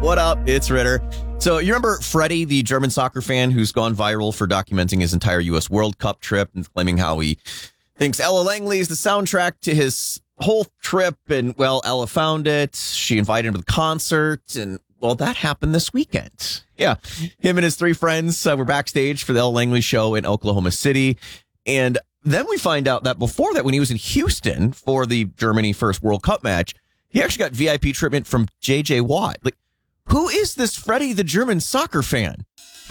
What up? It's Ritter. So you remember Freddie, the German soccer fan who's gone viral for documenting his entire U.S. World Cup trip and claiming how he thinks Ella Langley is the soundtrack to his whole trip. And, well, Ella found it. She invited him to the concert. And, well, that happened this weekend. Yeah. Him and his three friends were backstage for the Ella Langley show in Oklahoma City. And then we find out that before that, when he was in Houston for the Germany first World Cup match, he actually got VIP treatment from J.J. Watt. Like, who is this Freddie, the German soccer fan?